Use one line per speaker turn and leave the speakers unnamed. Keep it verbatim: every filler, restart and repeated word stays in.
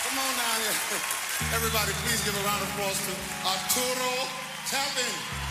Come on down here. Everybody, please give a round of applause to Arturo Tappan.